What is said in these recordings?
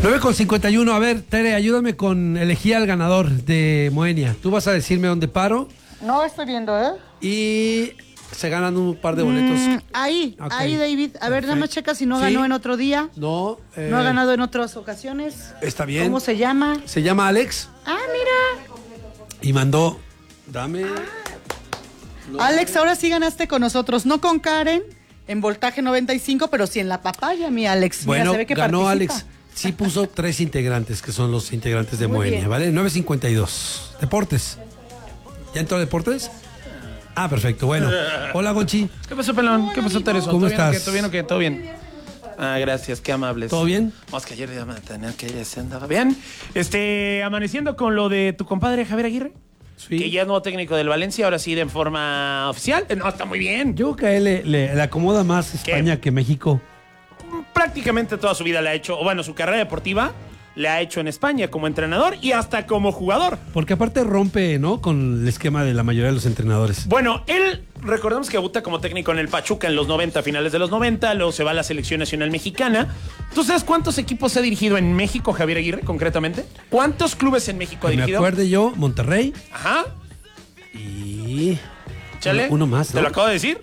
9:51. A ver, Tere, ayúdame con elegir al ganador de Moenia. Tú vas a decirme dónde paro. No, estoy viendo, ¿eh? Y se ganan un par de boletos. Ahí, Ok. ahí, David. A ver, nada más checa si no Sí. ganó en otro día. No. No ha ganado en otras ocasiones. Está bien. ¿Cómo se llama? Se llama Alex Ah, mira. y mandó. Dame. Alex, ahora sí ganaste con nosotros. No con Karen en voltaje 95, pero sí en la papaya, mi Alex. Mira, Bueno, se ve que ganó participa. Alex. Sí puso 3 integrantes, que son los integrantes de Muy Moenia, bien. ¿vale? 9:52. Deportes. ¿Ya entró Deportes? Ah, perfecto. Bueno. Hola, Gonchi. ¿Qué pasó, pelón? ¿Qué pasó, Tereso? ¿Cómo ¿Todo bien o qué? estás? ¿Todo bien o qué? ¿Todo bien? Ah, gracias, qué amables. ¿Todo bien? Vamos, que ayer ya me tener que ir, se andaba bien. Amaneciendo con lo de tu compadre Javier Aguirre, Sí. que ya es nuevo técnico del Valencia, ahora sí de forma oficial. No, está muy bien. Yo creo que a él le acomoda más España que México. Prácticamente toda su vida la ha hecho, o bueno, su carrera deportiva la ha hecho en España como entrenador y hasta como jugador. Porque aparte rompe, ¿no? Con el esquema de la mayoría de los entrenadores. Bueno, él, recordemos que debuta como técnico en el Pachuca en los 90, finales de los 90, luego se va a la selección nacional mexicana. ¿Tú sabes cuántos equipos ha dirigido en México Javier Aguirre, concretamente? ¿Cuántos clubes en México ha Que me dirigido? acuerde yo, Monterrey Ajá, y chale. uno más, ¿no? ¿Te lo acabo de decir?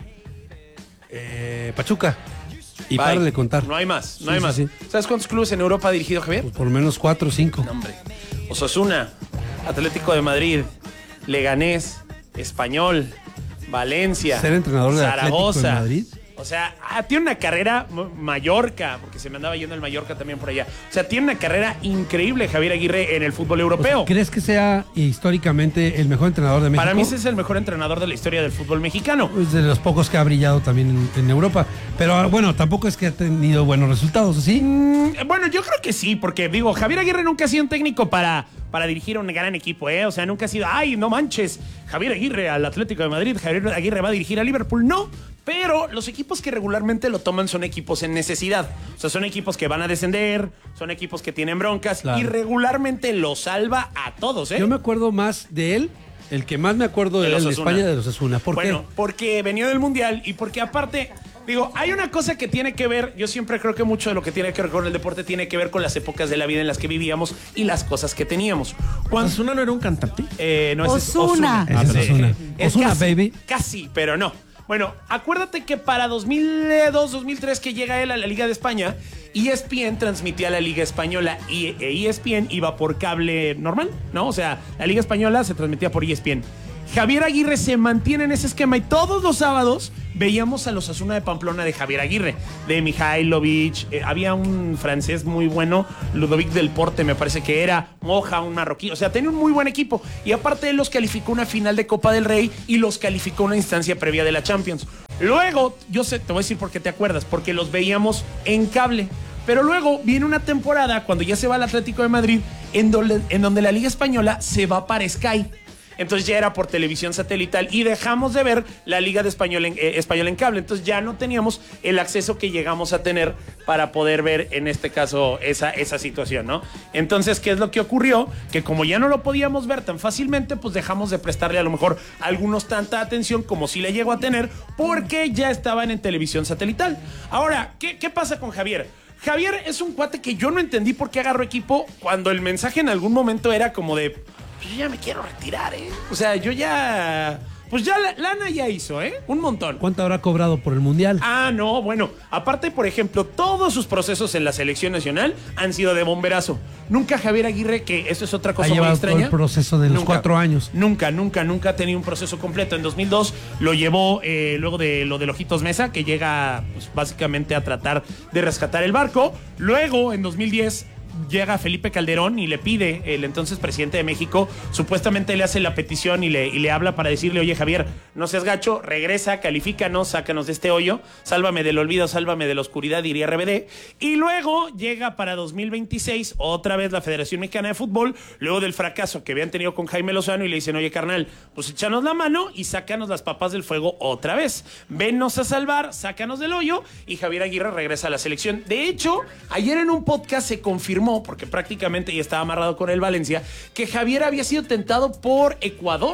Pachuca. Y Bye. para de contar. No hay más, no Sí, hay sí, más. sí. ¿Sabes cuántos clubes en Europa ha dirigido Javier? Pues por lo menos 4 o 5. Hombre. Osasuna, Atlético de Madrid, Leganés, Español, Valencia, Ser entrenador del Atlético de Zaragoza. Madrid. O sea, tiene una carrera Mallorca, porque se me andaba yendo el Mallorca también por allá. O sea, tiene una carrera increíble Javier Aguirre en el fútbol europeo. ¿Crees que sea históricamente el mejor entrenador de México? Para mí ese es el mejor entrenador de la historia del fútbol mexicano. Es de los pocos que ha brillado también en Europa. Pero bueno, tampoco es que ha tenido buenos resultados, ¿sí? Bueno, yo creo que sí, porque digo, Javier Aguirre nunca ha sido un técnico para dirigir a un gran equipo, ¿eh? O sea, nunca ha sido, ay, no manches, Javier Aguirre al Atlético de Madrid, Javier Aguirre va a dirigir a Liverpool. No, pero los equipos que regularmente lo toman son equipos en necesidad. O sea, son equipos que van a descender, son equipos que tienen broncas Claro. y regularmente lo salva a todos, ¿eh? Yo me acuerdo más de él, el que más me acuerdo de De él los de Osasuna. España, de los Asuna. ¿Por Bueno, qué? porque venía del Mundial y porque aparte, digo, hay una cosa que tiene que ver, yo siempre creo que mucho de lo que tiene que ver con el deporte tiene que ver con las épocas de la vida en las que vivíamos y las cosas que teníamos. Cuando ¿Ozuna no era un cantante? no, ese es Ozuna. Ese es Ozuna. Es Ozuna, casi, baby. Casi, pero no. Bueno, acuérdate que para 2002, 2003 que llega él a la Liga de España, ESPN transmitía la Liga Española y ESPN iba por cable normal, ¿no? O sea, la Liga Española se transmitía por ESPN. Javier Aguirre se mantiene en ese esquema y todos los sábados veíamos a los Osasuna de Pamplona de Javier Aguirre, de Mihailovic, había un francés muy bueno, Ludovic del Porte me parece que era, Moja, un marroquí, o sea, tenía un muy buen equipo y aparte él los calificó una final de Copa del Rey y los calificó una instancia previa de la Champions. Luego, yo sé, te voy a decir por qué te acuerdas, porque los veíamos en cable. Pero luego viene una temporada cuando ya se va al Atlético de Madrid en donde la Liga Española se va para Sky. Entonces ya era por televisión satelital y dejamos de ver la Liga de Español en cable. Entonces ya no teníamos el acceso que llegamos a tener para poder ver en este caso esa situación, ¿no? Entonces, ¿qué es lo que ocurrió? Que como ya no lo podíamos ver tan fácilmente, pues dejamos de prestarle a lo mejor a algunos tanta atención como sí le llegó a tener porque ya estaban en televisión satelital. Ahora, ¿qué pasa con Javier? Javier es un cuate que yo no entendí por qué agarró equipo cuando el mensaje en algún momento era como de... Pues yo ya me quiero retirar, ¿eh? O sea, yo ya... Pues ya lana ya hizo, ¿eh? Un montón. ¿Cuánto habrá cobrado por el Mundial? Ah, no, bueno. Aparte, por ejemplo, todos sus procesos en la selección nacional han sido de bomberazo. Nunca Javier Aguirre, que eso es otra Ha cosa muy llevado todo extraña. el proceso de los 4 años. Nunca ha tenido un proceso completo. En 2002 lo llevó luego de lo del Ojitos Mesa, que llega pues, básicamente a tratar de rescatar el barco. Luego, en 2010... llega Felipe Calderón y le pide, el entonces presidente de México, supuestamente le hace la petición y le habla para decirle, oye Javier, no seas gacho, regresa, califícanos, sácanos de este hoyo, sálvame del olvido, sálvame de la oscuridad, diría RBD. Y luego llega para 2026 otra vez la Federación Mexicana de Fútbol, luego del fracaso que habían tenido con Jaime Lozano y le dicen, oye carnal, pues échanos la mano y sácanos las papas del fuego otra vez. Vennos a salvar, sácanos del hoyo y Javier Aguirre regresa a la selección. De hecho, ayer en un podcast se confirmó, porque prácticamente ya estaba amarrado con el Valencia, que Javier había sido tentado por Ecuador.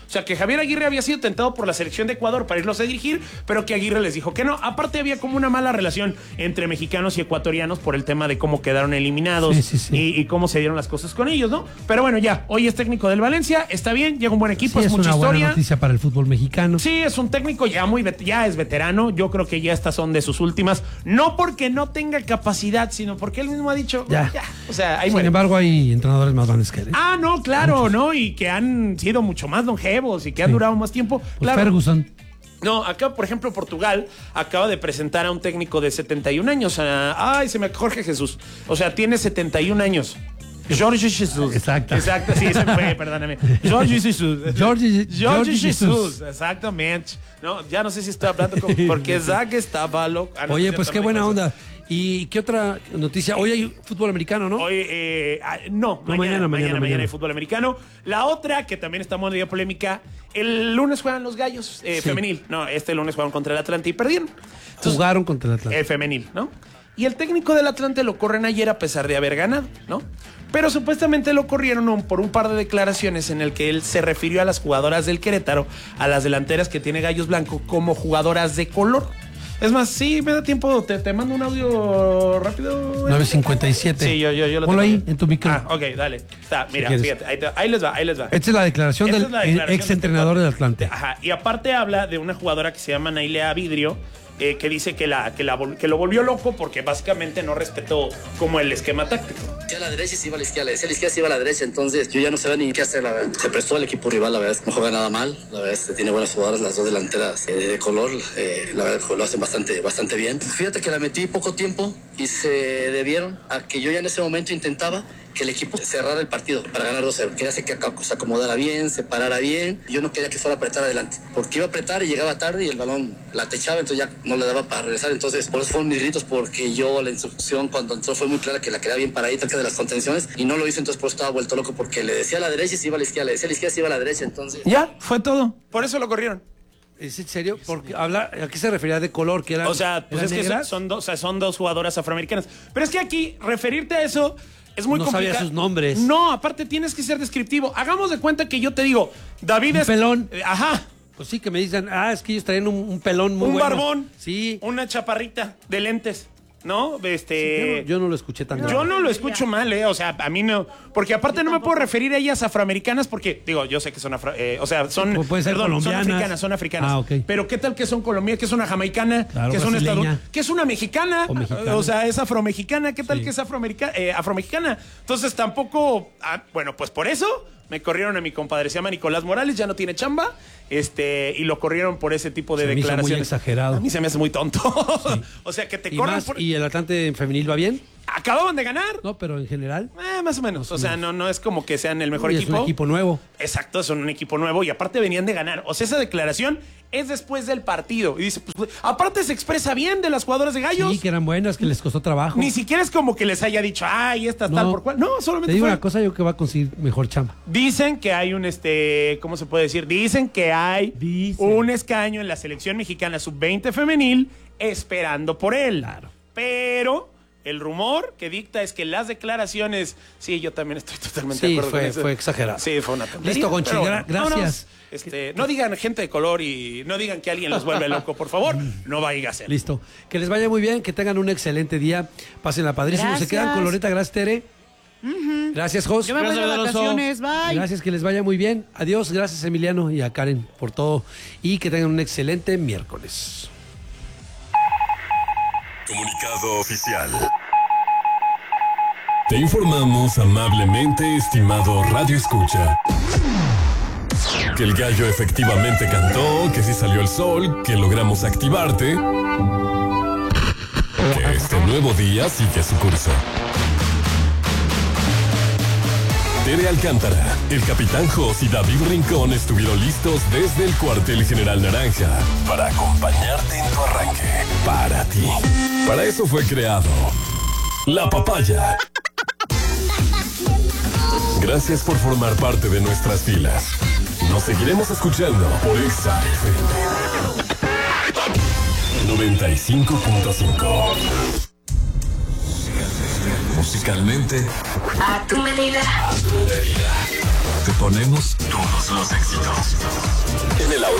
O sea, que Javier Aguirre había sido tentado por la selección de Ecuador para irlos a dirigir, pero que Aguirre les dijo que no. Aparte había como una mala relación entre mexicanos y ecuatorianos por el tema de cómo quedaron eliminados y cómo se dieron las cosas con ellos, ¿no? Pero bueno, ya, hoy es técnico del Valencia, está bien, llega un buen equipo, es mucha historia. Es una noticia para el fútbol mexicano. Sí, es un técnico ya es veterano. Yo creo que ya estas son de sus últimas. No porque no tenga capacidad, sino porque él mismo ha dicho, ya. O sea, ahí Sin embargo, hay entrenadores más grandes que él. Ah, no, claro, muchos. ¿No? Y que han sido mucho más longevos y que han durado más tiempo. Pues claro. Ferguson. No, acá, por ejemplo, Portugal acaba de presentar a un técnico de 71 años. Jorge Jesús. O sea, tiene 71 años. Jorge Jesús. Exacto, sí, se fue, perdóname. Jorge Jesús. Jorge Jesús, exactamente. No, ya no sé si estoy hablando porque Zach estaba loco. Oye, pues qué buena onda. ¿Y qué otra noticia? Hoy hay fútbol americano, ¿no? Hoy, no, mañana hay fútbol americano. La otra, que también está muy polémica, el lunes juegan los Gallos femenil. No, este lunes jugaron contra el Atlante y perdieron. Entonces, jugaron contra el Atlante. El femenil, ¿no? Y el técnico del Atlante lo corren ayer a pesar de haber ganado, ¿no? Pero supuestamente lo corrieron por un par de declaraciones en el que él se refirió a las jugadoras del Querétaro, a las delanteras que tiene Gallos Blanco, como jugadoras de color. Es más, sí, me da tiempo, te mando un audio rápido. 9:57. Sí, yo lo tengo. Ponlo ahí, en tu micro. Ok, dale. Está, mira, fíjate, ahí les va. Esta es la declaración del ex entrenador del Atlante. Ajá, y aparte habla de una jugadora que se llama Nailea Vidrio, que dice que lo volvió loco porque básicamente no respetó como el esquema táctico. A la derecha se iba a la izquierda, decía a la izquierda se iba a la derecha, entonces yo ya no sabía ni qué hacer, la verdad. Se prestó al equipo rival, la verdad, no juega nada mal, la verdad, tiene buenas jugadoras, las dos delanteras de color, la verdad lo hacen bastante bien. Fíjate que la metí poco tiempo y se debieron a que yo ya en ese momento intentaba que el equipo cerrara el partido para ganar 2-0. Quería hacer que se acomodara bien, se parara bien. Yo no quería que fuera a apretar adelante, porque iba a apretar y llegaba tarde y el balón la techaba, entonces ya no le daba para regresar. Entonces, por eso fueron mis gritos, porque yo la instrucción cuando entró fue muy clara que la quería bien paradita de las contenciones y no lo hizo, entonces por eso estaba vuelto loco, porque le decía a la derecha y se iba a la izquierda, le decía a la izquierda y se iba a la derecha, entonces... Ya, fue todo. Por eso lo corrieron. ¿Es en serio? Porque ¿a qué se refería de color? ¿Que eran, o sea, pues es que son dos jugadoras afroamericanas. Pero es que aquí, referirte a eso... Es muy complicado. No sabía sus nombres. No, aparte tienes que ser descriptivo. Hagamos de cuenta que yo te digo, David es... pelón. Ajá. Pues sí, que me dicen, es que ellos traían un pelón muy bueno. Un barbón. Sí. Una chaparrita de lentes. ¿No? Sí, yo no lo escuché tan mal. Yo no lo escucho mal, O sea, a mí no. Porque aparte no me puedo referir a ellas afroamericanas porque, digo, yo sé que son colombianas. Son africanas. Ah, ok. Pero ¿qué tal que son colombianas? Que es una jamaicana, claro, que es una estadounidense, que es una mexicana. O sea, es afromexicana. ¿Qué tal que es afromexicana? Entonces tampoco. Bueno, pues por eso me corrieron a mi compadre, se llama Nicolás Morales, ya no tiene chamba, y lo corrieron por ese tipo de declaraciones. Me hizo muy exagerado. A mí se me hace muy tonto. Sí. O sea, que te corran por... ¿Y el Atlante femenil va bien? Acababan de ganar. No, pero en general. Más o menos. O sea, no es como que sean el mejor equipo. Es un equipo nuevo. Exacto, son un equipo nuevo y aparte venían de ganar. O sea, esa declaración es después del partido. Y dice, pues, aparte se expresa bien de las jugadoras de Gallos. Sí, que eran buenas, que les costó trabajo. Ni siquiera es como que les haya dicho, esta tal por cual. No, solamente te digo una cosa, yo que va a conseguir mejor chamba. Dicen que hay ¿cómo se puede decir? Dicen que hay un escaño en la selección mexicana sub-20 femenil esperando por él. Claro. Pero el rumor que dicta es que las declaraciones... Sí, yo también estoy totalmente de acuerdo con eso. Fue exagerado. Sí, fue una tontería. Listo, Gonchi, gracias. No digan gente de color y no digan que alguien los vuelve loco, por favor. No vaya a ser. Listo. Que les vaya muy bien, que tengan un excelente día. Pásenla padrísimo. Gracias. Se quedan con Loreta. Gracias, Tere. Gracias, Jos. Yo me voy de vacaciones, bye. Gracias, que les vaya muy bien. Adiós, gracias Emiliano y a Karen por todo. Y que tengan un excelente miércoles. Comunicado oficial. Te informamos amablemente, estimado Radio Escucha, que el gallo efectivamente cantó, que sí salió el sol, que logramos activarte, que este nuevo día sigue su curso. Tere Alcántara, el Capitán Jos y David Rincón estuvieron listos desde el cuartel General Naranja para acompañarte en tu arranque. Para ti. Para eso fue creado La Papaya. Gracias por formar parte de nuestras filas. Nos seguiremos escuchando por Exa FM 95.5. Musicalmente a tu medida. Te ponemos todos los éxitos. En el auto,